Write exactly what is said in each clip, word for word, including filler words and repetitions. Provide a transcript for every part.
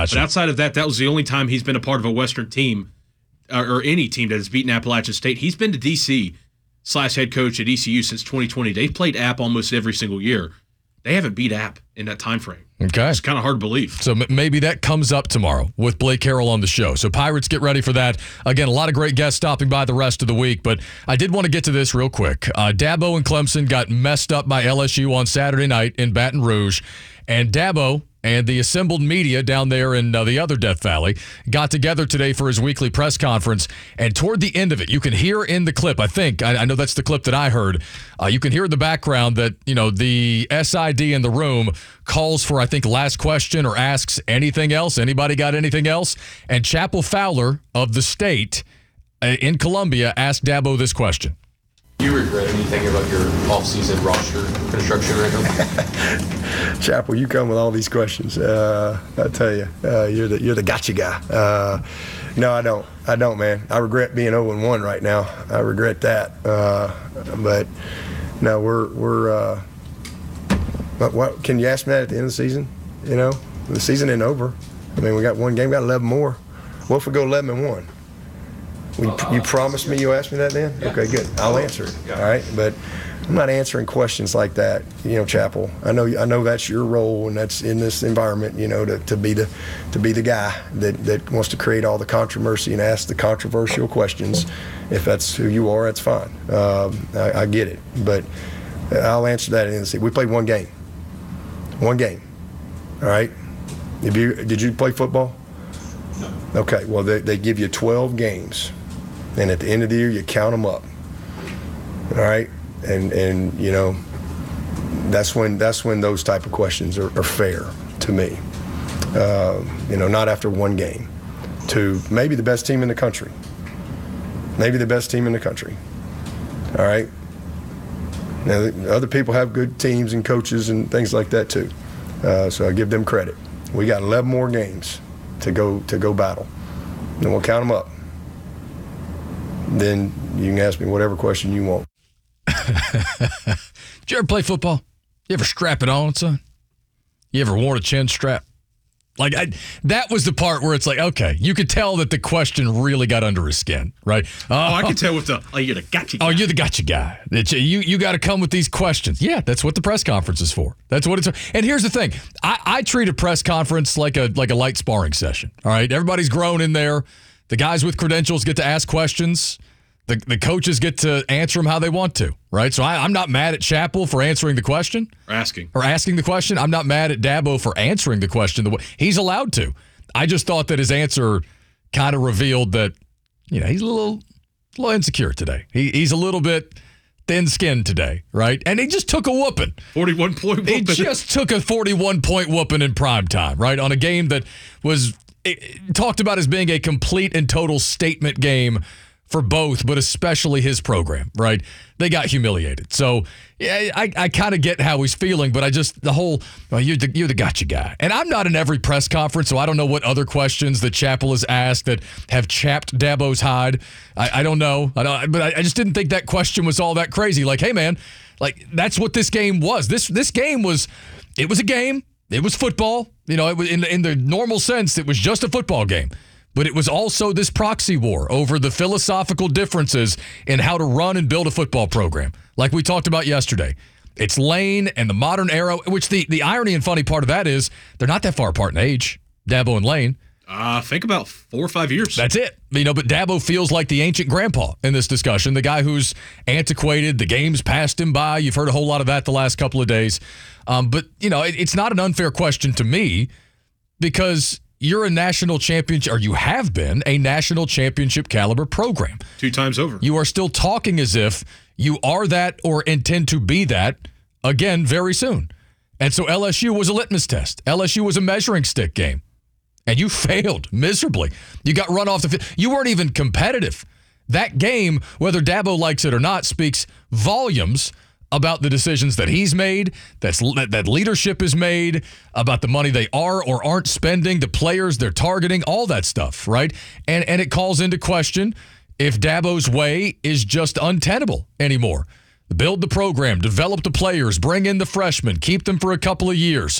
Gotcha. But outside of that, that was the only time he's been a part of a Western team or, or any team that has beaten Appalachian State. He's been to D C slash head coach at E C U since twenty twenty. They've played App almost every single year. They haven't beat App in that time frame. Okay. It's kind of hard to believe. So m- maybe that comes up tomorrow with Blake Carroll on the show. So Pirates, get ready for that. Again, a lot of great guests stopping by the rest of the week, but I did want to get to this real quick. Uh, Dabo and Clemson got messed up by L S U on Saturday night in Baton Rouge, and Dabo and the assembled media down there in uh, the other Death Valley got together today for his weekly press conference. And toward the end of it, you can hear in the clip, I think, I, I know that's the clip that I heard, uh, you can hear in the background that, you know, the S I D in the room calls for, I think, last question or asks anything else. Anybody got anything else? And Chapel Fowler of the state uh, in Columbia asked Dabo this question. Do you regret anything about your off-season roster construction right now? Chapel, you come with all these questions. Uh, I tell you, uh, you're the you're the gotcha guy. Uh, no, I don't. I don't, man. I regret being oh and one right now. I regret that. Uh, but no, we're we're. Uh, what, what can you ask me that at the end of the season? You know, the season ain't over. I mean, we got one game, we got eleven more. What if we go eleven and one? We, you promised me you'll ask me that then? Okay, good. I'll answer it. All right, but I'm not answering questions like that, you know, Chapel. I know I know that's your role, and that's in this environment, you know, to, to be the to be the guy that, that wants to create all the controversy and ask the controversial questions. If that's who you are, that's fine. Um, I, I get it, but I'll answer that in the season. We played one game. One game. All right. Have you did you play football? No. Okay. Well, they, they give you twelve games. And at the end of the year, you count them up, all right? And, and you know, that's when that's when those type of questions are, are fair to me. Uh, you know, not after one game. To maybe the best team in the country. Maybe the best team in the country, all right? Now, other people have good teams and coaches and things like that too. Uh, so I give them credit. We got eleven more games to go to go battle. And we'll count them up. Then you can ask me whatever question you want. Did you ever play football? You ever strap it on, son? You ever worn a chin strap? Like, I, that was the part where it's like, okay, you could tell that the question really got under his skin, right? Oh, uh, I can tell with the, oh, you're the gotcha guy. Oh, you're the gotcha guy. It's, you you got to come with these questions. Yeah, that's what the press conference is for. That's what it's for. And here's the thing. I, I treat a press conference like a like a light sparring session, all right? Everybody's grown in there. The guys with credentials get to ask questions. The the coaches get to answer them how they want to, right? So I, I'm not mad at Chapel for answering the question. Or asking. Or asking the question. I'm not mad at Dabo for answering the question the way he's allowed to. I just thought that his answer kind of revealed that, you know, he's a little, a little insecure today. He, he's a little bit thin-skinned today, right? And he just took a whooping. forty-one point whooping. He just took a forty-one point whooping in prime time, right? On a game that was it, talked about as being a complete and total statement game for both, but especially his program, right? They got humiliated. So yeah, I, I kind of get how he's feeling, but I just, the whole, well, you're the, you're the gotcha guy. And I'm not in every press conference, so I don't know what other questions that Chapel has asked that have chapped Dabo's hide. I, I don't know. I don't, but I, I just didn't think that question was all that crazy. Like, hey, man, like, that's what this game was. This this game was, it was a game. It was football. You know, it was in, in the normal sense, it was just a football game. But it was also this proxy war over the philosophical differences in how to run and build a football program. Like we talked about yesterday. It's Lane and the modern era, which the, the irony and funny part of that is they're not that far apart in age, Dabo and Lane. Uh, think about four or five years. That's it. You know, but Dabo feels like the ancient grandpa in this discussion, the guy who's antiquated, the game's passed him by. You've heard a whole lot of that the last couple of days. Um, but, you know, it, it's not an unfair question to me because you're a national championship, or you have been a national championship caliber program. Two times over. You are still talking as if you are that or intend to be that again very soon. And so L S U was a litmus test. L S U was a measuring stick game. And you failed miserably. You got run off the field. You weren't even competitive. That game, whether Dabo likes it or not, speaks volumes about the decisions that he's made, that's, that leadership is made, about the money they are or aren't spending, the players they're targeting, all that stuff, right? And and it calls into question if Dabo's way is just untenable anymore. Build the program, develop the players, bring in the freshmen, keep them for a couple of years,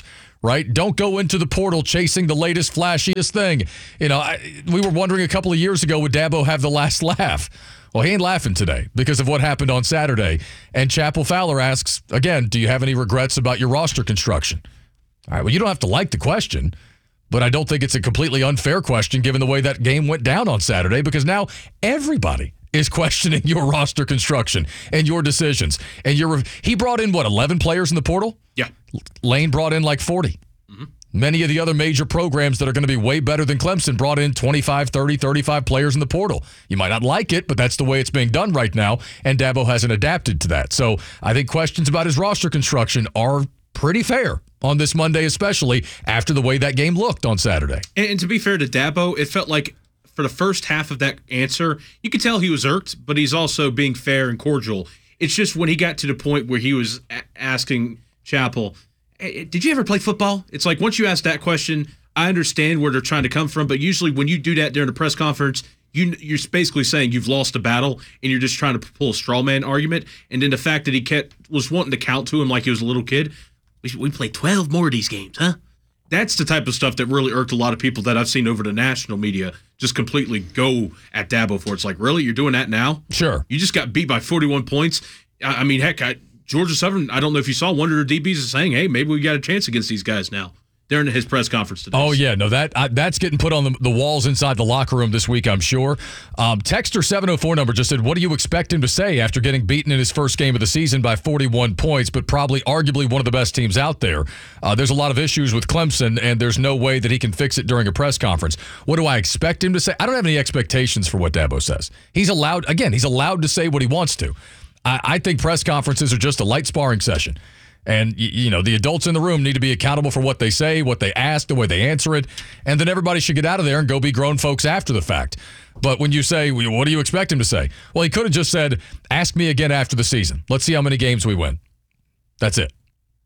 right? Don't go into the portal chasing the latest, flashiest thing. You know, I, we were wondering a couple of years ago, would Dabo have the last laugh? Well, he ain't laughing today because of what happened on Saturday. And Chapel Fowler asks, again, do you have any regrets about your roster construction? All right, well, you don't have to like the question, but I don't think it's a completely unfair question given the way that game went down on Saturday, because now everybody is questioning your roster construction and your decisions. And your he brought in, what, eleven players in the portal? Yeah. Lane brought in like forty. Mm-hmm. Many of the other major programs that are going to be way better than Clemson brought in twenty-five, thirty, thirty-five players in the portal. You might not like it, but that's the way it's being done right now, and Dabo hasn't adapted to that. So I think questions about his roster construction are pretty fair on this Monday, especially after the way that game looked on Saturday. And, and to be fair to Dabo, it felt like for the first half of that answer, you could tell he was irked, but he's also being fair and cordial. It's just when he got to the point where he was a- asking Chapel, hey, did you ever play football? It's like once you ask that question, I understand where they're trying to come from, but usually when you do that during a press conference, you, you're basically saying you've lost a battle and you're just trying to pull a straw man argument. And then the fact that he kept was wanting to count to him like he was a little kid, we, we played twelve more of these games, huh? That's the type of stuff that really irked a lot of people that I've seen over the national media just completely go at Dabo for. It's like, really? You're doing that now? Sure. You just got beat by forty-one points. I, I mean, heck, I, Georgia Southern, I don't know if you saw, one of their D Bs is saying, hey, maybe we got a chance against these guys now. During his press conference today. Oh, yeah. No, that uh, that's getting put on the, the walls inside the locker room this week, I'm sure. Um, Texter seven oh four number just said, what do you expect him to say after getting beaten in his first game of the season by forty-one points, but probably arguably one of the best teams out there? Uh, there's a lot of issues with Clemson, and there's no way that he can fix it during a press conference. What do I expect him to say? I don't have any expectations for what Dabo says. He's allowed, again, he's allowed to say what he wants to. I, I think press conferences are just a light sparring session. And, you know, the adults in the room need to be accountable for what they say, what they ask, the way they answer it. And then everybody should get out of there and go be grown folks after the fact. But when you say, what do you expect him to say? Well, he could have just said, ask me again after the season. Let's see how many games we win. That's it.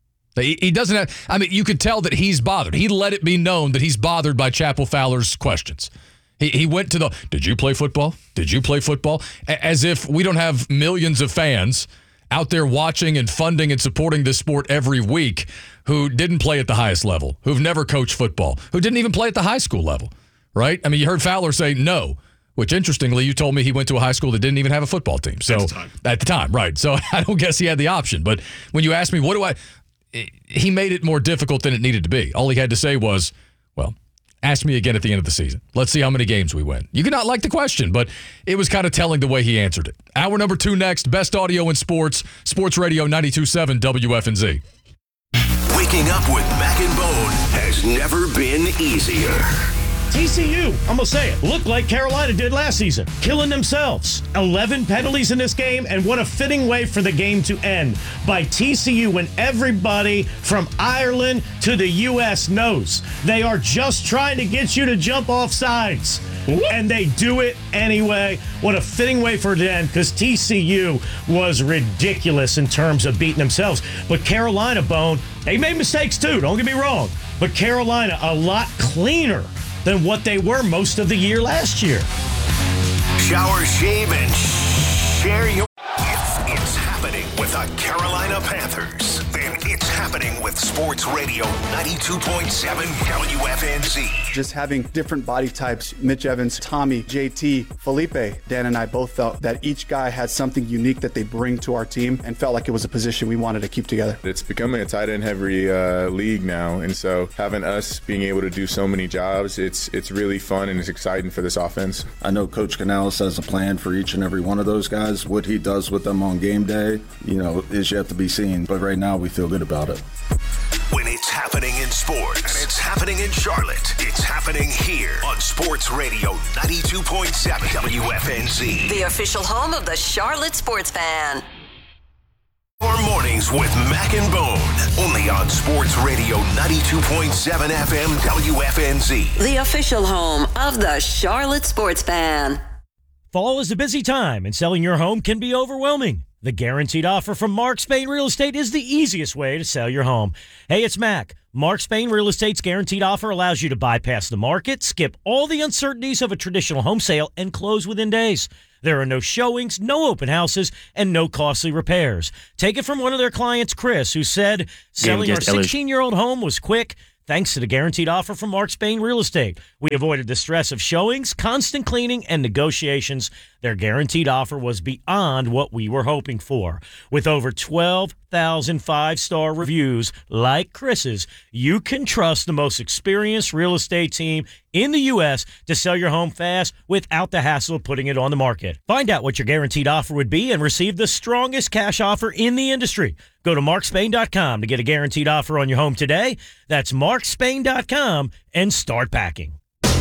He doesn't have, I mean, you could tell that he's bothered. He let it be known that he's bothered by Chapel Fowler's questions. He he went to the, did you play football? Did you play football? As if we don't have millions of fans out there watching and funding and supporting this sport every week who didn't play at the highest level, who've never coached football, who didn't even play at the high school level, right? I mean, you heard Fowler say no, which interestingly, you told me he went to a high school that didn't even have a football team. So at the time, at the time right. So I don't guess he had the option. But when you asked me, what do I, he made it more difficult than it needed to be. All he had to say was, well, ask me again at the end of the season. Let's see how many games we win. You could not like the question, but it was kind of telling the way he answered it. Hour number two next. Best audio in sports. Sports Radio ninety-two point seven W F N Z. Waking up with Mac and Bone has never been easier. T C U, I'm going to say it, looked like Carolina did last season, killing themselves. eleven penalties in this game, and what a fitting way for the game to end by T C U when everybody from Ireland to the U S knows they are just trying to get you to jump off sides. And they do it anyway. What a fitting way for it to end, because T C U was ridiculous in terms of beating themselves. But Carolina, Bone, they made mistakes too, don't get me wrong. But Carolina, a lot cleaner than what they were most of the year last year. Shower, shave, and share your... If it's happening with the Carolina Panthers, then it's happening with Sports Radio ninety-two point seven W F N Z. Just having different body types, Mitch Evans, Tommy, J T, Felipe, Dan and I both felt that each guy had something unique that they bring to our team and felt like it was a position we wanted to keep together. It's becoming a tight end heavy uh, league now, and so having us being able to do so many jobs, it's it's really fun and it's exciting for this offense. I know Coach Canales has a plan for each and every one of those guys. What he does with them on game day, you know, is yet to be seen, but right now we feel good about it. When it's happening in sports, and it's happening in Charlotte, it's happening here on Sports Radio ninety-two point seven W F N Z. The official home of the Charlotte Sports Fan. More mornings with Mac and Bone, only on Sports Radio ninety-two point seven F M W F N Z. The official home of the Charlotte Sports Fan. Fall is a busy time, and selling your home can be overwhelming. The Guaranteed Offer from Mark Spain Real Estate is the easiest way to sell your home. Hey, it's Mac. Mark Spain Real Estate's Guaranteed Offer allows you to bypass the market, skip all the uncertainties of a traditional home sale, and close within days. There are no showings, no open houses, and no costly repairs. Take it from one of their clients, Chris, who said, selling our sixteen-year-old home was quick, thanks to the guaranteed offer from Mark Spain Real Estate. We avoided the stress of showings, constant cleaning, and negotiations. Their guaranteed offer was beyond what we were hoping for. With over twelve thousand five-star reviews like Chris's, you can trust the most experienced real estate team in the U S to sell your home fast without the hassle of putting it on the market. Find out what your guaranteed offer would be and receive the strongest cash offer in the industry. Go to mark spain dot com to get a guaranteed offer on your home today. That's mark spain dot com and start packing.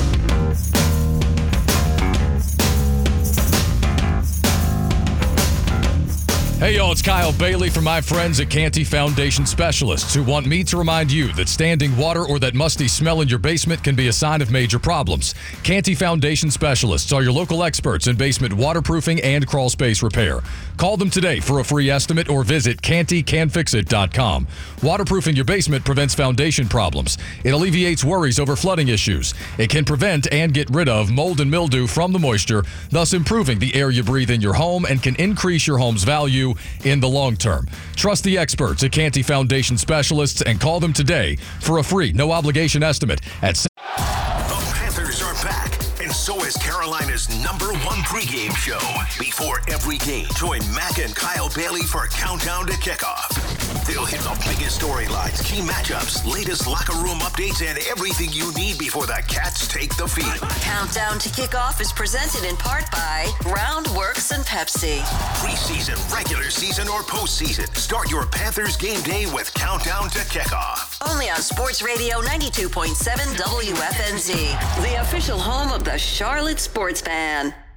Hey y'all, it's Kyle Bailey from my friends at Canty Foundation Specialists, who want me to remind you that standing water or that musty smell in your basement can be a sign of major problems. Canty Foundation Specialists are your local experts in basement waterproofing and crawl space repair. Call them today for a free estimate or visit canty can fix it dot com. Waterproofing your basement prevents foundation problems. It alleviates worries over flooding issues. It can prevent and get rid of mold and mildew from the moisture, thus improving the air you breathe in your home and can increase your home's value in the long term. Trust the experts at Canty Foundation Specialists and call them today for a free, no obligation estimate at The Panthers are back, and so is Carolina's number one pregame show. Before every game, join Mac and Kyle Bailey for Countdown to Kickoff. They'll hit the biggest storylines, key matchups, latest locker room updates, and everything you need before the Cats take the field. Countdown to Kickoff is presented in part by Roundworks and Pepsi. Preseason, regular season, or postseason, start your Panthers game day with Countdown to Kickoff. Only on Sports Radio ninety-two point seven W F N Z, the official home of the Charlotte Sports Fan.